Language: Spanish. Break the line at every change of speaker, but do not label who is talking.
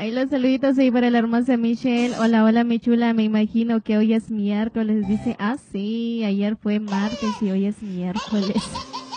Ahí los saluditos ahí para la hermosa Michelle. Hola, hola, mi chula. Me imagino que hoy es miércoles. Dice, ah, sí, ayer fue martes y hoy es miércoles.